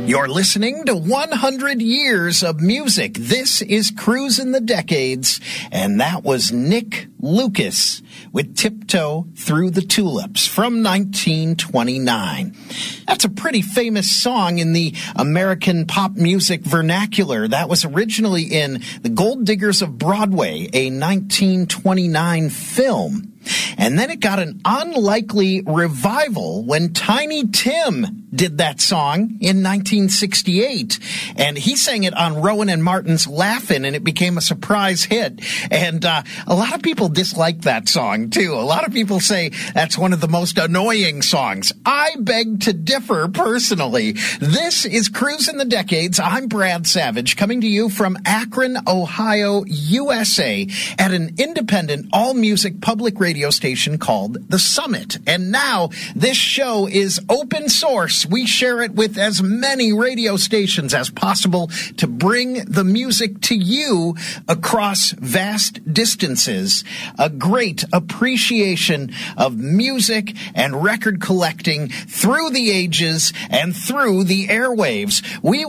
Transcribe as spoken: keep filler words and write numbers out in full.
You're listening to one hundred years of music. This is Cruising the Decades, and that was Nick Lucas with Tiptoe Through the Tulips from nineteen twenty-nine. That's a pretty famous song in the American pop music vernacular. That was originally in The Gold Diggers of Broadway, a nineteen twenty-nine film. And then it got an unlikely revival when Tiny Tim did that song in nineteen sixty-eight. And he sang it on Rowan and Martin's Laughin', and it became a surprise hit. And uh, a lot of people dislike that song, too. A lot of people say that's one of the most annoying songs. I beg to differ personally. This is Cruising the Decades. I'm Brad Savage, coming to you from Akron, Ohio, U S A, at an independent all-music public radio radio station called The Summit. And now this show is open source. We share it with as many radio stations as possible to bring the music to you across vast distances. A great appreciation of music and record collecting through the ages and through the airwaves. We